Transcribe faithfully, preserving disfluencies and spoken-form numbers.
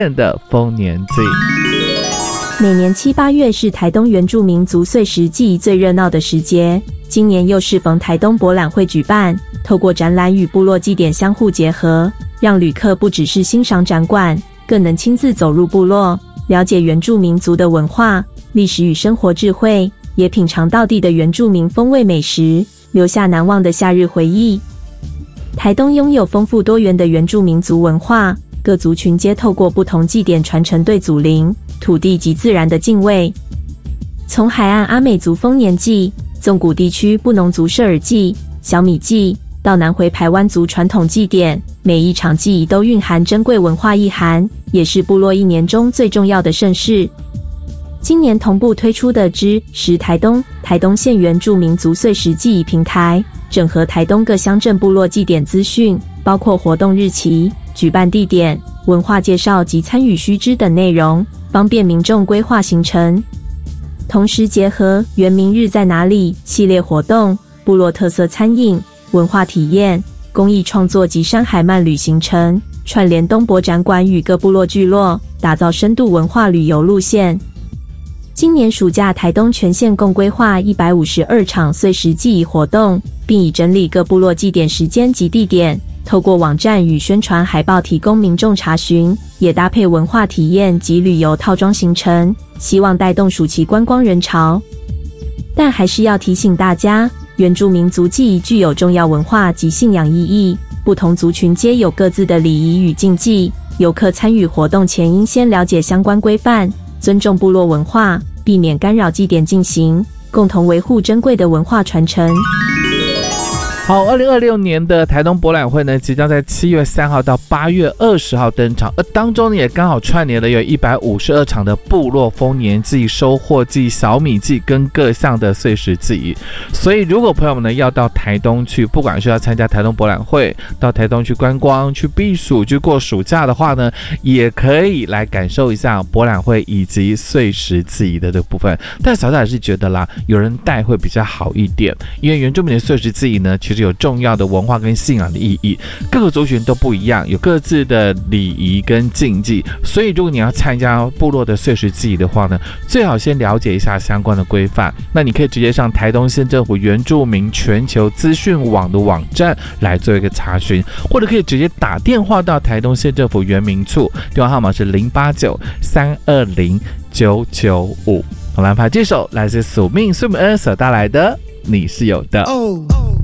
的丰年祭。 每年七八月是台东原住民族岁时祭最热闹的时节，今年又适逢台东博览会举办，透过展览与部落祭典相互结合，让旅客不只是欣赏展馆，更能亲自走入部落，了解原住民族的文化、历史与生活智慧，也品尝道地的原住民风味美食，留下难忘的夏日回忆。台东拥有丰富多元的原住民族文化，各族群皆透过不同祭典传承对祖灵、土地及自然的敬畏。从海岸阿美族丰年祭、纵谷地区布农族社尔祭、小米祭，到南回排湾族传统祭典，每一场祭仪都蕴含珍贵文化意涵，也是部落一年中最重要的盛事。今年同步推出的之时台东台东县原住民族岁时祭仪平台，整合台东各乡镇部落祭典资讯，包括活动日期、举办地点、文化介绍及参与须知等内容，方便民众规划行程。同时结合原民日在哪里系列活动、部落特色餐饮、文化体验、公益创作及山海漫旅行程，串联东博展馆与各部落聚落，打造深度文化旅游路线。今年暑假台东全县共规划一百五十二场岁时祭仪活动，并已整理各部落祭典时间及地点，透过网站与宣传海报提供民众查询，也搭配文化体验及旅游套装行程，希望带动暑期观光人潮。但还是要提醒大家，原住民族祭仪具有重要文化及信仰意义，不同族群皆有各自的礼仪与禁忌，游客参与活动前应先了解相关规范，尊重部落文化，避免干扰祭典进行，共同维护珍贵的文化传承。 好，二零二六年的台东博览会呢，即将在七月三号到八月二十号登场，而当中呢也刚好串联了有一百五十二场的部落丰年祭、收获祭、小米祭跟各项的岁时祭仪。所以如果朋友们呢要到台东去，不管是要参加台东博览会、到台东去观光、去避暑、去过暑假的话呢，也可以来感受一下博览会以及岁时祭仪的这个部分。但小小还是觉得啦，有人带会比较好一点，因为原住民的岁时祭仪呢，其实有重要的文化跟信仰的意义，各个族群都不一样，有各自的礼仪跟禁忌，所以如果你要参加部落的岁时祭仪的话呢，最好先了解一下相关的规范。那你可以直接上台东县政府原住民全球资讯网的网站来做一个查询，或者可以直接打电话到台东县政府原民处，电话号码是零八九三二零九九五。我们来拍这首来自宿命苏米恩所带来的《你是有的》。 Oh